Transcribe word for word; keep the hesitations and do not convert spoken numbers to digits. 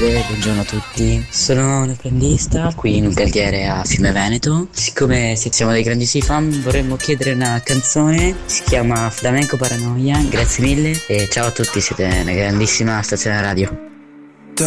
Davide, buongiorno a tutti. Sono un apprendista qui in un cantiere a Fiume Veneto. Siccome siamo dei grandissimi fan, vorremmo chiedere una canzone. Si chiama Flamenco Paranoia. Grazie mille e ciao a tutti, siete una grandissima stazione radio.